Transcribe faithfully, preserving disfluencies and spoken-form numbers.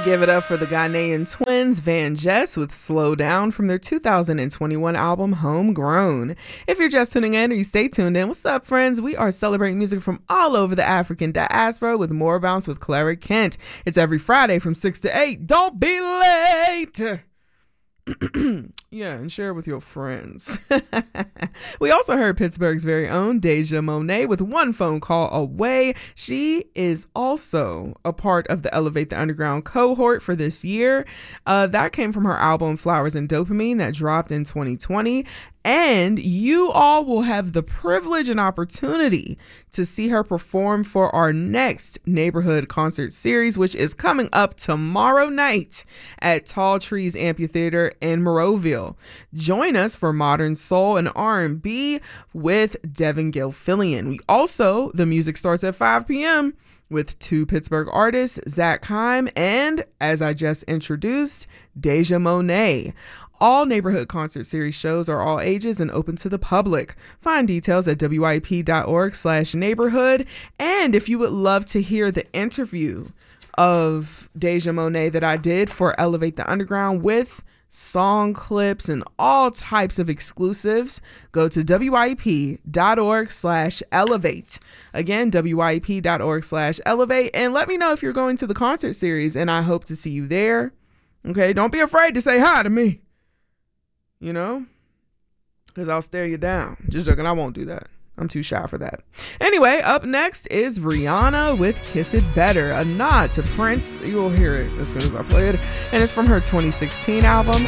Give it up for the Ghanaian twins Van Jess with Slow Down from their two thousand twenty-one album Homegrown. If you're just tuning in or you stay tuned in, what's up, friends? We are celebrating music from all over the African diaspora with More Bounce with Clara Kent. It's every Friday from six to eight. Don't be late! Yeah, and share it with your friends. We also heard Pittsburgh's very own Deja Monet with One Phone Call Away. She is also a part of the Elevate the Underground cohort for this year. Uh, that came from her album Flowers and Dopamine that dropped in twenty twenty. And you all will have the privilege and opportunity to see her perform for our next neighborhood concert series, which is coming up tomorrow night at Tall Trees Amphitheater in Moroville. Join us for Modern Soul and R and B with Devin Gilfillian. We also, the music starts at five p.m. with two Pittsburgh artists, Zach Heim and, as I just introduced, Deja Monet. All neighborhood concert series shows are all ages and open to the public. Find details at W I P dot org slash neighborhood. And if you would love to hear the interview of Deja Monet that I did for Elevate the Underground with song clips and all types of exclusives, go to W I P dot org slash elevate. Again, W I P dot org slash elevate. And let me know if you're going to the concert series, and I hope to see you there. Okay, don't be afraid to say hi to me. You know, because I'll stare you down. Just joking, I won't do that. I'm too shy for that. Anyway, up next is Rihanna with Kiss It Better, a nod to Prince. You will hear it as soon as I play it. And it's from her twenty sixteen album,